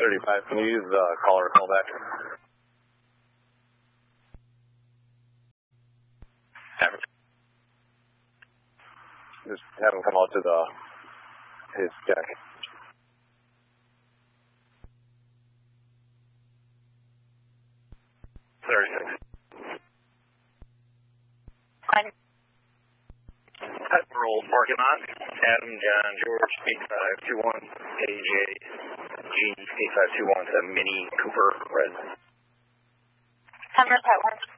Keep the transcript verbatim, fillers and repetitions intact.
thirty-five, can you use the caller callback? Have him. Just have him come out to the his deck. thirty-six. Fine. Roll parking lot. Adam, John, George, eight five two one, A J, G, eight five two one, to Mini Cooper Red. Hammer, Pat one.